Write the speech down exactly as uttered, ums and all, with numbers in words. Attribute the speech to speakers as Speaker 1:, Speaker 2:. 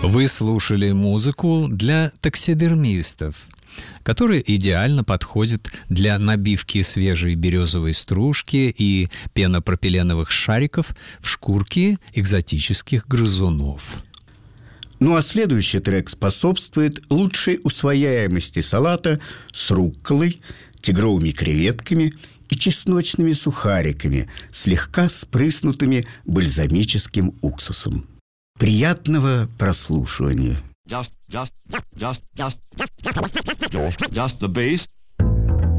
Speaker 1: Вы слушали музыку для таксидермистов, которая идеально подходит для набивки свежей березовой стружки и пенопропиленовых шариков в шкурки экзотических грызунов.
Speaker 2: Ну а следующий трек способствует лучшей усвояемости салата с рукколой, тигровыми креветками и чесночными сухариками, слегка спрыснутыми бальзамическим уксусом. Приятного прослушивания.
Speaker 3: Just, just, just, just, just, just the bass.